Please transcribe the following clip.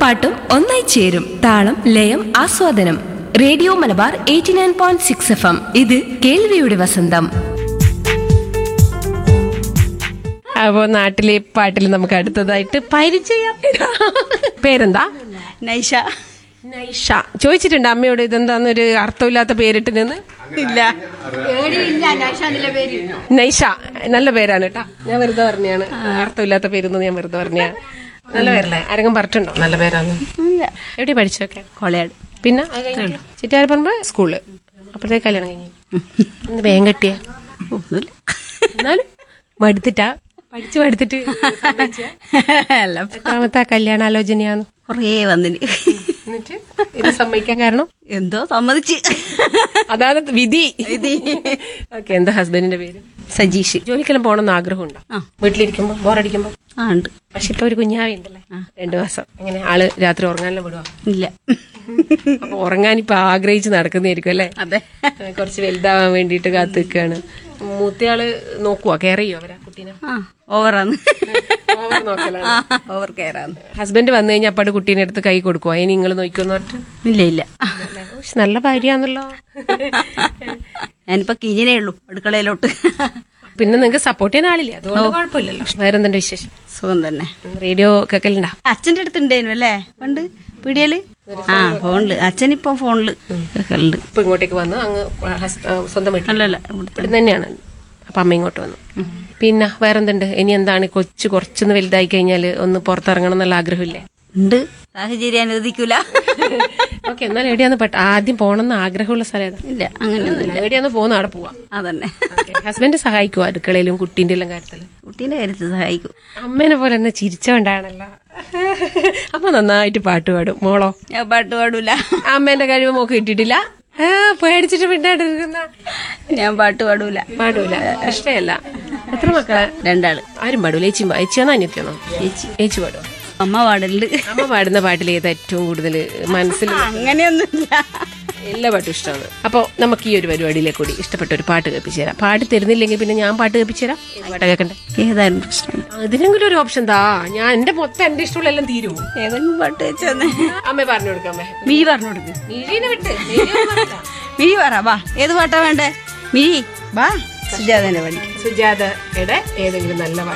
പാട്ടും ഒന്നായി ചേരും. താളം ലയം ആസ്വാദനം. Radio Malabar 89.6 FM. ഇത് കേൾവിയുടെ വസന്തം. അപ്പോ നാട്ടിലെ പാട്ടിൽ നമുക്ക് അടുത്തതായിട്ട് പരിചയം. പേരെന്താ? നൈഷ. നൈഷ. ചോദിച്ചിട്ടുണ്ട് അമ്മയോട് ഇതെന്താന്നൊരു അർത്ഥമില്ലാത്ത പേരിട്ട് നിന്ന്? ഇല്ല, നൈഷ നല്ല പേരാണ് കേട്ടാ. ഞാൻ വെറുതെ പറഞ്ഞാണ്, അർത്ഥമില്ലാത്ത പേരൊന്നും ഞാൻ വെറുതെ പറഞ്ഞ. നല്ല പേരല്ലേ? ആരെങ്കിലും പറഞ്ഞിട്ടുണ്ടോ നല്ല പേരാന്ന്? എവിടെ പഠിച്ചൊക്കെ? കൊളയാട്. പിന്നെ ചിറ്റാരപ്പറമ്പ് സ്കൂള്. അപ്പോഴത്തേക്ക് കല്യാണം കഴിഞ്ഞു. ഇന്ന് വേഗം കെട്ടിയ? എന്നാലും മടുത്തിട്ടാ? പഠിച്ചു മടുത്തിട്ട് എത്രാമത്തെ കല്യാണാലോചനയാന്ന്? കൊറേ വന്നിന്. എന്നിട്ട് ഇത് സമ്മതിക്കാൻ കാരണം? എന്തോ സമ്മതിച്ച്. അതാണ് വിധി. ഓക്കെ. എന്താ ഹസ്ബൻഡിന്റെ പേര്? സജീഷ്. ജോലിക്കെല്ലാം പോകണമെന്ന് ആഗ്രഹമുണ്ടോ? വീട്ടിലിരിക്കുമ്പോ ബോറടിക്കുമ്പോ? ഉണ്ട്. പക്ഷെ ഇപ്പൊ ഒരു കുഞ്ഞാവി ഉണ്ടല്ലേ, 2 മാസം. എങ്ങനെ ആള് രാത്രി ഉറങ്ങാനല്ലോ വിടുവാ? ഇല്ല. അപ്പൊ ഉറങ്ങാനിപ്പൊ ആഗ്രഹിച്ച് നടക്കുന്നതായിരിക്കും അല്ലേ? അതെ. കുറച്ച് വലുതാവാൻ വേണ്ടിട്ട് കാത്തു നിൽക്കുകയാണ്. മൂത്തയാള് നോക്കുവാ, കെയർ ചെയ്യുവോ അവരാ കുട്ടീനെ? ഓവറാന്ന്. ഓവർ നോക്കലാണ്. ഓവർ കെയറാന്ന്. ഹസ്ബൻഡ് വന്നു കഴിഞ്ഞാൽ അപ്പാട് കുട്ടീനെ എടുത്ത് കൈ കൊടുക്കുവോ? ഇനി നിങ്ങൾ നോക്കിയോന്ന് പറഞ്ഞിട്ട്? ഇല്ല ഇല്ല. നല്ല ഭാര്യയാന്നല്ലോ. ഞാനിപ്പോ കിഞ്ഞിനേ ഉള്ളൂ അടുക്കളയിലോട്ട്. പിന്നെ നിങ്ങൾക്ക് സപ്പോർട്ട് ചെയ്യാൻ ആളില്ലേ, അതുകൊണ്ട് കുഴപ്പമില്ലല്ലോ. വേറെന്താ വിശേഷം? സുഖം തന്നെ. റേഡിയോ കേൾക്കലുണ്ടാ? അച്ഛന്റെ അടുത്തുണ്ടായിരുന്നു അല്ലേ പണ്ട് പീടിയല്? ഫോണില്. അച്ഛനിപ്പോ ഫോണില് കേൾക്കലുണ്ട്. ഇപ്പൊ ഇങ്ങോട്ടേക്ക് വന്നു അങ്ങ് സ്വന്തം വീട്ടിൽ? അല്ലല്ല, ഇവിടെ തന്നെയാണ്. അപ്പൊ അമ്മ ഇങ്ങോട്ട് വന്നു. പിന്നെ വേറെന്തുണ്ട്? ഇനി എന്താണ് കുറച്ചൊന്ന് വലുതായി കഴിഞ്ഞാല് ഒന്ന് പുറത്തിറങ്ങണം എന്നുള്ള ആഗ്രഹമില്ലേ? ഉണ്ട്. സാഹചര്യം അനുവദിക്കൂല. ഓക്കെ. എന്നാലും എവിടെയാന്ന് ആദ്യം പോകണമെന്ന് ആഗ്രഹമുള്ള സ്ഥലം ഏതാ? ഇല്ല, അങ്ങനെയൊന്നുമില്ല. എവിടെയാന്ന് പോകുന്ന അവിടെ പോവാം. അതന്നെ. ഹസ്ബൻഡ് സഹായിക്കുവോ അടുക്കളയിലും കുട്ടീന്റെ എല്ലാം കാര്യത്തില്? കുട്ടീന്റെ കാര്യത്തിൽ സഹായിക്കും. അമ്മേനെ പോലെ തന്നെ ചിരിച്ചോണ്ടാണല്ലോ. അമ്മ നന്നായിട്ട് പാട്ട് പാടും. മോളോ? ഞാൻ പാട്ട് പാടൂല. അമ്മേന്റെ കഴിവ് മോക്ക് കിട്ടിയിട്ടില്ല? പേടിച്ചിട്ട് പിന്നാണ്ടിരിക്കുന്ന? ഞാൻ പാട്ട് പാടൂല. പാടൂല, ഇഷ്ടമല്ല. എത്ര മക്കളെ? 2 ആരും പാടൂല. ഏച്ചിയാണോ അനിയത്തിയാണോ? ഏച്ചി പാടുവോ? അമ്മ പാടലുണ്ട്. അമ്മ പാടുന്ന പാട്ടിൽ ഏതാ ഏറ്റവും കൂടുതൽ മനസ്സിൽ? അങ്ങനെയൊന്നുമില്ല, എല്ലാ പാട്ടും ഇഷ്ടമാണ്. അപ്പൊ നമുക്ക് ഈ ഒരു പരിപാടിയിലെ കൂടി ഇഷ്ടപ്പെട്ട ഒരു പാട്ട് കേൾപ്പിച്ചു തരാം. പാട്ട് തരുന്നില്ലെങ്കിൽ പിന്നെ ഞാൻ പാട്ട് കേൾപ്പിച്ചു തരാം. പാട്ട് കേൾക്കണ്ടേ? ഏതായാലും പ്രശ്നം. അതിനെങ്കിലും ഒരു ഓപ്ഷൻ താ. ഞാൻ എന്റെ ഇഷ്ടമുള്ള എല്ലാം തീരുമോ? ഏതെങ്കിലും പാട്ട് വെച്ചെന്ന് അമ്മ പറഞ്ഞു കൊടുക്കാമേ. മിഴി പറഞ്ഞു കൊടുക്ക്. മിഴീനെ വിട്ട് മിഴി പറ. വാ, ഏത് പാട്ടാ വേണ്ടേ? മിഴി വാ. സുജാതന്റെ പാടി. സുജാതയുടെ ഏതെങ്കിലും നല്ല